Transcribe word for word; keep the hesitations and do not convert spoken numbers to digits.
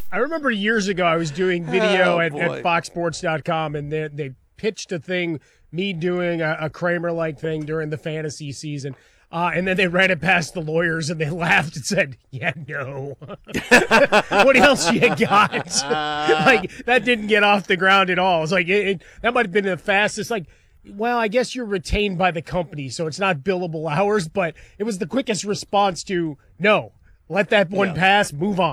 I remember years ago I was doing video Oh, at, boy. at fox sports dot com, and they, they pitched a thing, me doing a, a Kramer-like thing during the fantasy season. Uh, and then they ran it past the lawyers, and they laughed and said, yeah, no. What else you got? Like, that didn't get off the ground at all. It's like, it, it, that might have been the fastest. Like, well, I guess you're retained by the company, so it's not billable hours, but it was the quickest response to, no, let that one Yeah. pass, move on.